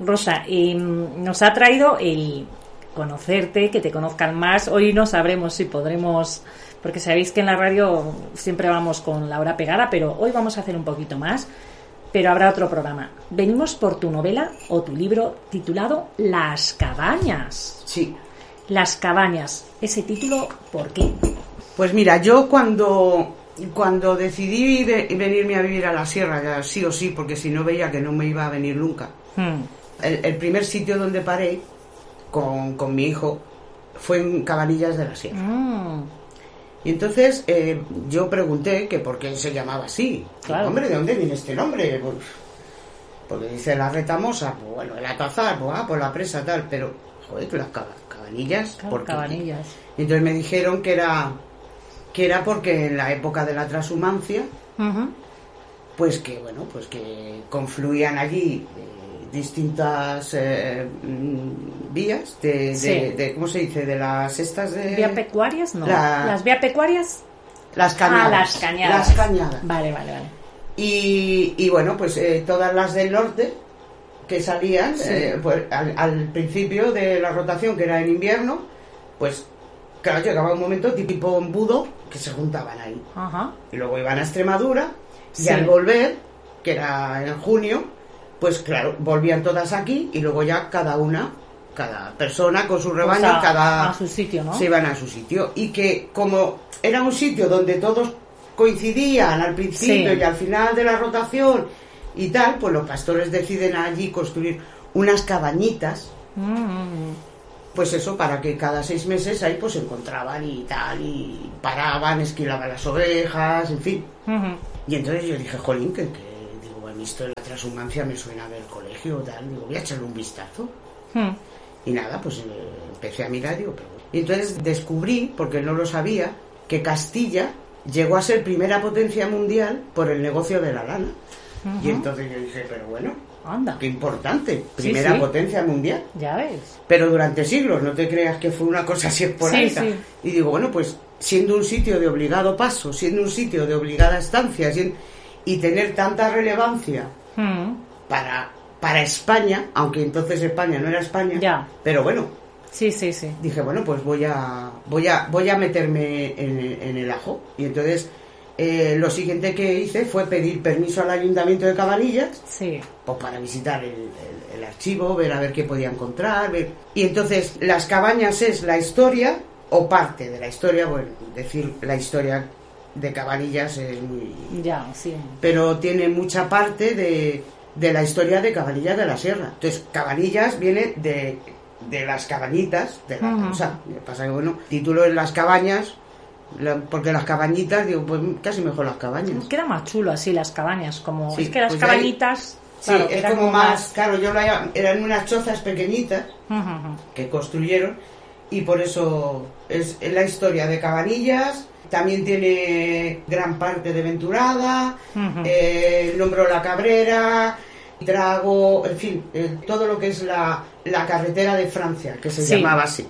Rosa, nos ha traído el conocerte, que te conozcan más. Hoy no sabremos si podremos, porque sabéis que en la radio siempre vamos con la hora pegada, pero hoy vamos a hacer un poquito más, pero habrá otro programa. Venimos por tu novela o tu libro titulado Las Cabañas. Sí. Las Cabañas. Ese título, ¿por qué? Pues mira, yo cuando decidí venirme a vivir a la sierra, ya sí o sí, porque si no veía que no me iba a venir nunca, el primer sitio donde paré con mi hijo fue en Cabanillas de la Sierra. Y entonces yo pregunté que por qué se llamaba así. Claro. Hombre, ¿de dónde viene este nombre? Pues, porque dice la Retamosa, pues bueno, el Atazar, pues la presa tal, pero joder, que las Cabanillas, Claro, ¿por qué? Cabanillas. Y entonces me dijeron que era porque en la época de la transhumancia, pues que bueno, pues que confluían allí distintas vías de ¿cómo se dice? De las estas de... ¿Vía pecuarias? No. ¿Las vía pecuarias? Las cañadas. Las cañadas. Las cañadas. Vale. Y bueno, pues todas las del norte que salían, pues al principio de la rotación, que era en invierno, pues claro, llegaba un momento tipo embudo que se juntaban ahí. Ajá. Y luego iban a Extremadura y Sí. al volver, que era en junio, pues claro, volvían todas aquí y luego ya cada persona con su rebaño, a su sitio, ¿no? se iban a su sitio. Y que como era un sitio donde todos coincidían al principio y al final de la rotación y tal, pues los pastores deciden allí construir unas cabañitas, pues eso, para que cada 6 meses ahí pues se encontraban y tal, y paraban, esquilaban las ovejas, en fin. Y entonces yo dije, jolín, que digo, bueno, esto de la transhumancia me suena del colegio, tal, digo, voy a echarle un vistazo. Y nada, pues empecé a mirar, digo, pero... Y entonces descubrí, porque no lo sabía, que Castilla llegó a ser primera potencia mundial por el negocio de la lana. Y entonces yo dije, pero bueno, anda, qué importante, primera potencia mundial. Ya ves. Pero durante siglos, no te creas que fue una cosa así esporádica. Sí. Y digo, bueno, pues siendo un sitio de obligado paso, siendo un sitio de obligada estancia, y tener tanta relevancia para España, aunque entonces España no era España, ya. Pero bueno, Sí. dije, bueno, pues voy a meterme en el ajo. Y entonces lo siguiente que hice fue pedir permiso al Ayuntamiento de Cabanillas, pues para visitar el archivo, ver a ver qué podía encontrar, y entonces Las Cabañas es la historia o parte de la historia. Bueno, decir la historia de Cabanillas es muy... Ya, sí. Pero tiene mucha parte de la historia de Cabanillas de la Sierra. Entonces, Cabanillas viene de las cabañitas de la cosa. Lo que pasa que, bueno, título es Las Cabañas, porque las cabañitas, digo, pues casi mejor Las Cabañas. Queda más chulo así, Las Cabañas, como... Sí, es que las pues cabañitas... Sí, claro, es como más... Claro, eran unas chozas pequeñitas que construyeron, y por eso es la historia de Cabanillas. También tiene gran parte de Venturada, nombró La Cabrera, Drago, en fin, todo lo que es la carretera de Francia, que se llamaba así.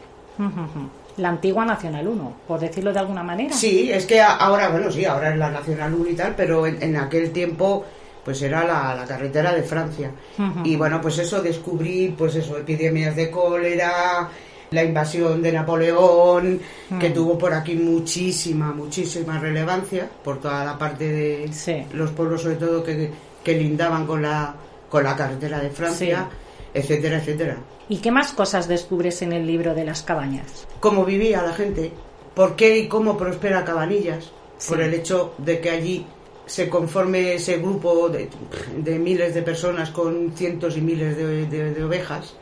La antigua Nacional 1, por decirlo de alguna manera. Sí, es que ahora, bueno, sí, ahora es la Nacional 1 y tal, pero en aquel tiempo pues era la carretera de Francia. Y bueno, pues eso, descubrí, pues eso, epidemias de cólera, la invasión de Napoleón, que tuvo por aquí muchísima relevancia, por toda la parte de los pueblos, sobre todo, que lindaban con la carretera de Francia, etcétera, etcétera. ¿Y qué más cosas descubres en el libro de Las Cabañas? Cómo vivía la gente, por qué y cómo prospera Cabanillas, por el hecho de que allí se conforme ese grupo de miles de personas con cientos y miles de ovejas,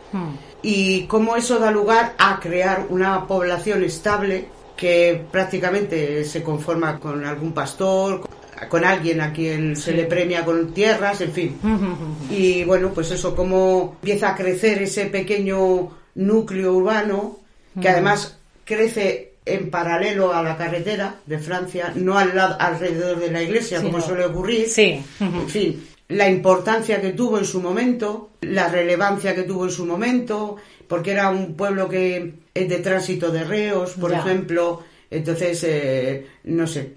y cómo eso da lugar a crear una población estable que prácticamente se conforma con algún pastor, con alguien a quien se le premia con tierras, en fin. Y bueno, pues eso, cómo empieza a crecer ese pequeño núcleo urbano, que además crece en paralelo a la carretera de Francia, no alrededor de la iglesia, como suele ocurrir. En fin, la importancia que tuvo en su momento, la relevancia que tuvo en su momento, porque era un pueblo que es de tránsito de reos, por ejemplo. Entonces, no sé,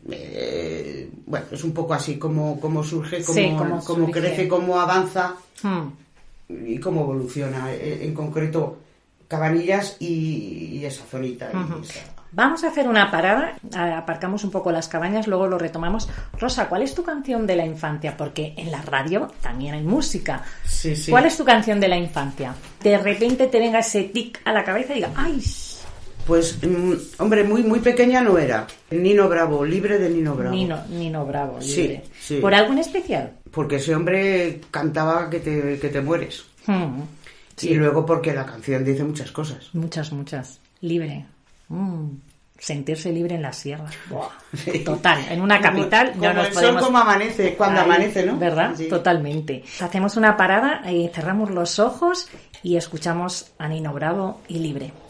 bueno, es un poco así como surge, como crece, como avanza. y cómo evoluciona, en concreto Cabanillas y esa zonita. Uh-huh. Vamos a hacer una parada, aparcamos un poco las cabañas, luego lo retomamos. Rosa, ¿cuál es tu canción de la infancia? Porque en la radio también hay música. Sí. ¿Cuál es tu canción de la infancia? De repente te venga ese tic a la cabeza y diga, ¡ay! Pues, hombre, muy pequeña no era. Nino Bravo, Libre de Nino Bravo. Nino Bravo, Libre. Sí. ¿Por algo en especial? Porque ese hombre cantaba que te mueres. Sí. Y luego porque la canción dice muchas cosas. Muchas. Libre. Sentirse libre en la sierra. Buah. Sí. Total, en una capital como no nos podemos... el sol como amanece, cuando amanece, ¿no? ¿Verdad? Sí. Totalmente. Hacemos una parada, cerramos los ojos y escuchamos a Nino Bravo y Libre.